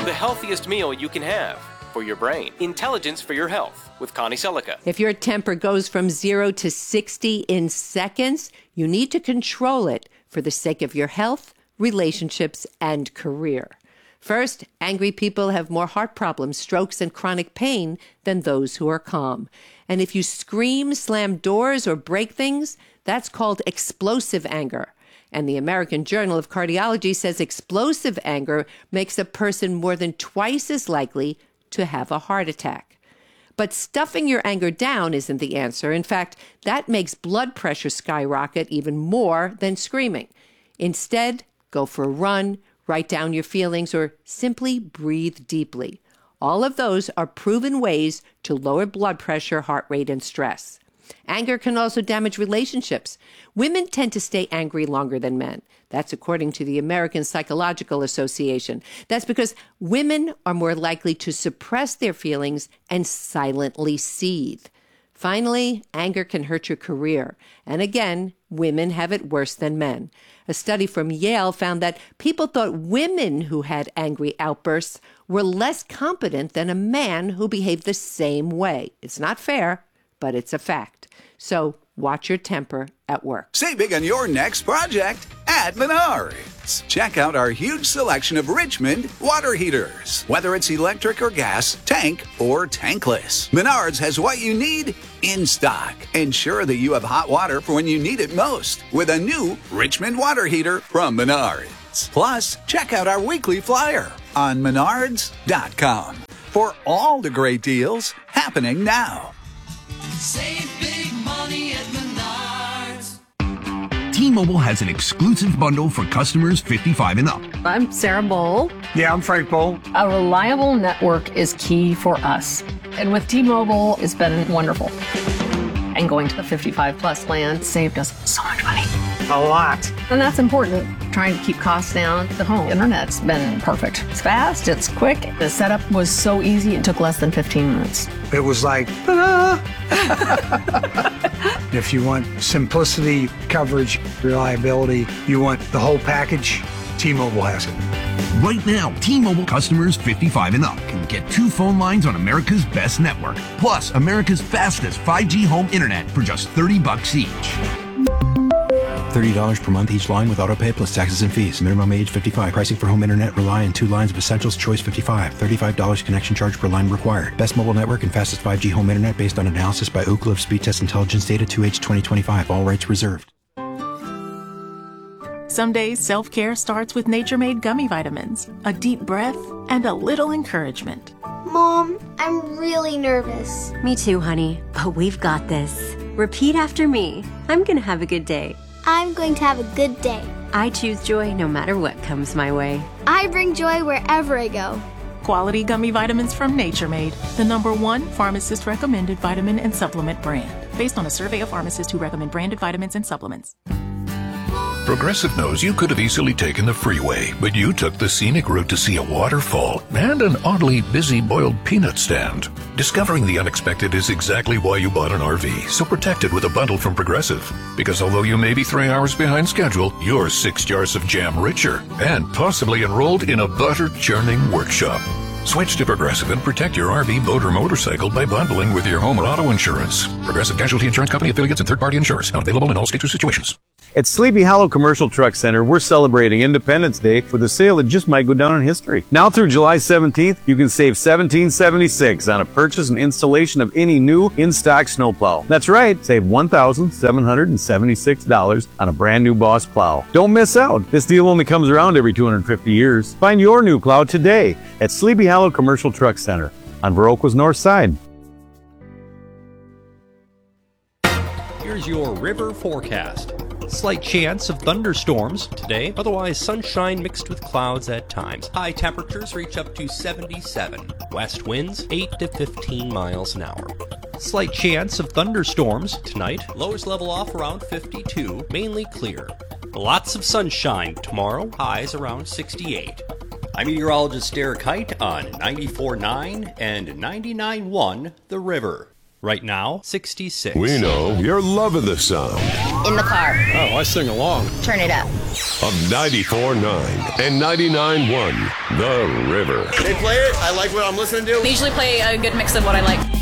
The healthiest meal you can have for your brain. Intelligence for your health with Connie Selica. If your temper goes from 0 to 60 in seconds, you need to control it for the sake of your health, relationships, and career. First, angry people have more heart problems, strokes, and chronic pain than those who are calm. And if you scream, slam doors, or break things, that's called explosive anger. And the American Journal of Cardiology says explosive anger makes a person more than twice as likely to have a heart attack. But stuffing your anger down isn't the answer. In fact, that makes blood pressure skyrocket even more than screaming. Instead, go for a run, write down your feelings, or simply breathe deeply. All of those are proven ways to lower blood pressure, heart rate, and stress. Anger can also damage relationships. Women tend to stay angry longer than men. That's according to the American Psychological Association. That's because women are more likely to suppress their feelings and silently seethe. Finally, anger can hurt your career. And again, women have it worse than men. A study from Yale found that people thought women who had angry outbursts were less competent than a man who behaved the same way. It's not fair, but it's a fact. So watch your temper at work. Save big on your next project at Menards. Check out our huge selection of Richmond water heaters. Whether it's electric or gas, tank or tankless, Menards has what you need in stock. Ensure that you have hot water for when you need it most with a new Richmond water heater from Menards. Plus, check out our weekly flyer on menards.com for all the great deals happening now. Save big money at Menards. T-Mobile has an exclusive bundle for customers 55 and up. I'm Sarah Bowl. Yeah, I'm Frank Bowl. A reliable network is key for us. And with T-Mobile, it's been wonderful. And going to the 55 plus plan saved us so much money. A lot. And that's important. Trying to keep costs down. The home internet's been perfect. It's fast, it's quick. The setup was so easy, it took less than 15 minutes. It was like, ta-da! If you want simplicity, coverage, reliability, you want the whole package, T-Mobile has it. Right now, T-Mobile customers 55 and up can get 2 phone lines on America's best network, plus America's fastest 5G home internet for just $30 each. $30 per month each line with autopay plus taxes and fees. Minimum age 55. Pricing for home internet rely on 2 lines of Essentials Choice 55. $35 connection charge per line required. Best mobile network and fastest 5G home internet based on analysis by Ookla of Speed Test Intelligence data 2H 2025. All rights reserved. Some days self-care starts with Nature-Made gummy vitamins. A deep breath and a little encouragement. Mom, I'm really nervous. Me too, honey. But we've got this. Repeat after me. I'm gonna have a good day. I'm going to have a good day. I choose joy no matter what comes my way. I bring joy wherever I go. Quality gummy vitamins from Nature-Made, the #1 pharmacist-recommended vitamin and supplement brand. Based on a survey of pharmacists who recommend branded vitamins and supplements. Progressive knows you could have easily taken the freeway, but you took the scenic route to see a waterfall and an oddly busy boiled peanut stand. Discovering the unexpected is exactly why you bought an RV, so protect it with a bundle from Progressive. Because although you may be 3 hours behind schedule, you're 6 jars of jam richer and possibly enrolled in a butter-churning workshop. Switch to Progressive and protect your RV, boat, or motorcycle by bundling with your home or auto insurance. Progressive Casualty Insurance Company affiliates and third-party insurers. Not available in all states or situations. At Sleepy Hollow Commercial Truck Center, we're celebrating Independence Day with a sale that just might go down in history. Now through July 17th, you can save $1,776 on a purchase and installation of any new in-stock snowplow. That's right, save $1,776 on a brand new Boss plow. Don't miss out. This deal only comes around every 250 years. Find your new plow today at Sleepy Hollow Commercial Truck Center on Viroqua's North Side. Here's your river forecast. Slight chance of thunderstorms today, otherwise sunshine mixed with clouds at times. High temperatures reach up to 77. West winds 8 to 15 miles an hour. Slight chance of thunderstorms tonight. Lowest level off around 52, mainly clear. Lots of sunshine tomorrow, highs around 68. I'm meteorologist Derek Height on 94.9 and 99.1 The River. Right now, 66. We know you're loving the sound In the car. Oh, I sing along. Turn it up. Of 94.9 and 99.1 The River. They play it. I like what I'm listening to. They usually play a good mix of what I like.